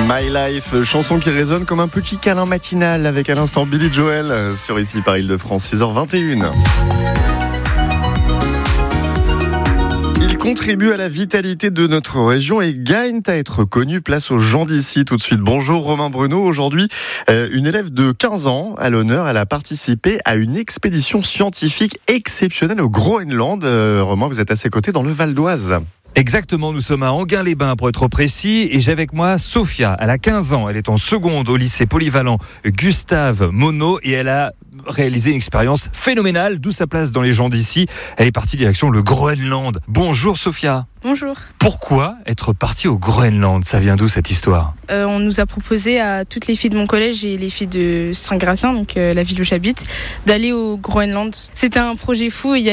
My Life, chanson qui résonne comme un petit câlin matinal avec à l'instant Billy Joel sur Ici par Île-de-France, 6h21. Il contribue à la vitalité de notre région et gagne à être connu. Place aux gens d'ici tout de suite. Bonjour Romain Bruno. Aujourd'hui, une élève de 15 ans à l'honneur. Elle a participé à une expédition scientifique exceptionnelle au Groenland. Romain, vous êtes à ses côtés dans le Val d'Oise. Exactement, nous sommes à Enghien-les-Bains pour être précis et j'ai avec moi Sophia, elle a 15 ans, elle est en seconde au lycée polyvalent Gustave Monod et elle a réalisé une expérience phénoménale, d'où sa place dans les gens d'ici. Elle est partie direction le Groenland. Bonjour Sophia. Bonjour. Pourquoi être partie au Groenland ? Ça vient d'où cette histoire ? On nous a proposé à toutes les filles de mon collège et les filles de Saint-Gratien, donc la ville où j'habite, d'aller au Groenland. C'était un projet fou, il y a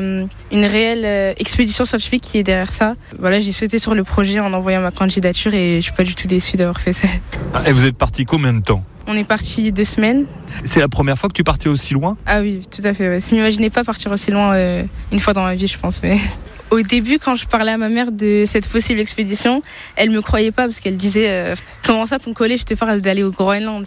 une réelle expédition scientifique qui est derrière ça. Voilà, j'ai sauté sur le projet en envoyant ma candidature et je suis pas du tout déçue d'avoir fait ça. Et vous êtes partie combien de temps ? On est parti 2 semaines. C'est la première fois que tu partais aussi loin ? Ah oui, tout à fait. Ouais. Je m'imaginais pas partir aussi loin une fois dans ma vie, je pense. Mais... Au début, quand je parlais à ma mère de cette possible expédition, elle me croyait pas parce qu'elle disait comment ça ton collège te parle d'aller au Groenland.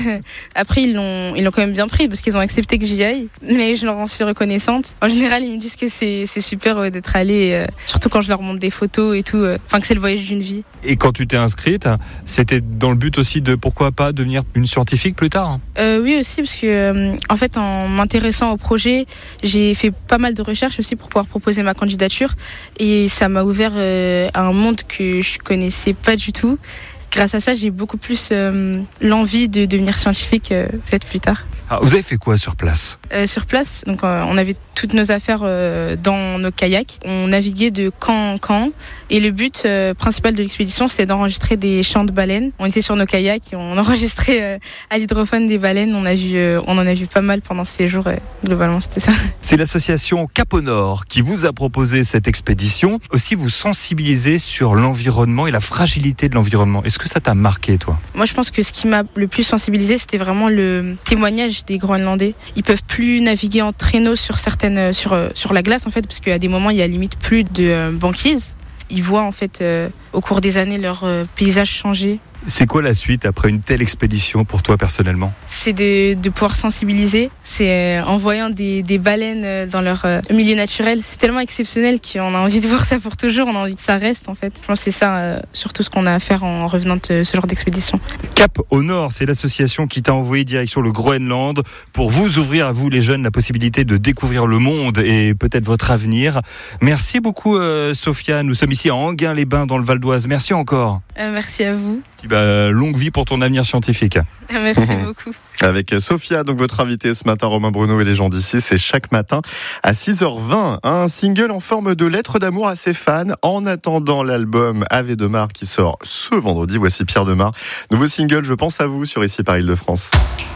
Après ils l'ont quand même bien pris parce qu'ils ont accepté que j'y aille, mais je leur en suis reconnaissante. En général, ils me disent que c'est super d'être allé, surtout quand je leur montre des photos et tout, que c'est le voyage d'une vie. Et quand tu t'es inscrite, c'était dans le but aussi de pourquoi pas devenir une scientifique plus tard ? Oui aussi parce que en fait en m'intéressant au projet, j'ai fait pas mal de recherches aussi pour pouvoir proposer ma candidature. Et ça m'a ouvert à un monde que je connaissais pas du tout. Grâce à ça, j'ai beaucoup plus l'envie de devenir scientifique peut-être plus tard. Alors, vous avez fait quoi sur place ? Sur place, donc on avait toutes nos affaires dans nos kayaks. On naviguait de camp en camp. Et le but principal de l'expédition, c'était d'enregistrer des chants de baleines. On était sur nos kayaks et on enregistrait à l'hydrophone des baleines. On en a vu pas mal pendant ces jours. Globalement, c'était ça. C'est l'association Cap au Nord qui vous a proposé cette expédition. Aussi, vous sensibilisez sur l'environnement et la fragilité de l'environnement. Est-ce que ça t'a marqué, toi ? Moi, je pense que ce qui m'a le plus sensibilisé, c'était vraiment le témoignage des Groenlandais. Ils peuvent plus naviguer en traîneau sur la glace, en fait, parce qu'à des moments, il y a limite plus de banquise. Ils voient, en fait, au cours des années, leur paysage changer. C'est quoi la suite après une telle expédition pour toi personnellement ? C'est de pouvoir sensibiliser. C'est en voyant des baleines dans leur milieu naturel. C'est tellement exceptionnel qu'on a envie de voir ça pour toujours. On a envie que ça reste en fait. Je pense que c'est ça surtout ce qu'on a à faire en revenant de ce genre d'expédition. Cap au Nord, c'est l'association qui t'a envoyé direction le Groenland pour vous ouvrir à vous les jeunes la possibilité de découvrir le monde et peut-être votre avenir. Merci beaucoup Sophia. Nous sommes ici à Enghien-les-Bains dans le Val d'Oise. Merci encore. Merci à vous. Longue vie pour ton avenir scientifique. Merci beaucoup. Avec Sophia, donc votre invité ce matin, Romain Bruno et les gens d'ici, c'est chaque matin à 6h20. Un single en forme de lettre d'amour à ses fans. En attendant l'album Ave Demar qui sort ce vendredi, voici Pierre Demar. Nouveau single, Je pense à vous sur Ici par Île-de-France.